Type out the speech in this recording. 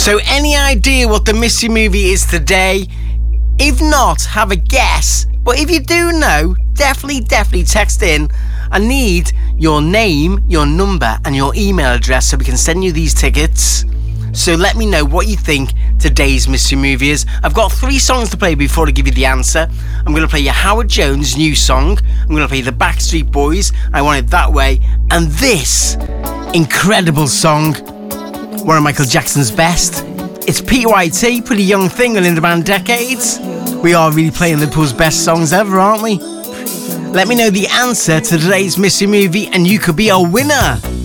So any idea what the mystery movie is today? If not, have a guess. But if you do know, definitely text in. I need your name, your number and your email address so we can send you these tickets. So let me know what you think today's mystery movie is. I've got 3 songs to play before I give you the answer. I'm going to play your Howard Jones new song. I'm going to play the Backstreet Boys, I Want It That Way. And this incredible song, one of Michael Jackson's best. It's PYT, Pretty Young Thing, and in the band Decades. We are really playing Liverpool's best songs ever, aren't we? Let me know the answer to today's mystery movie and you could be a winner.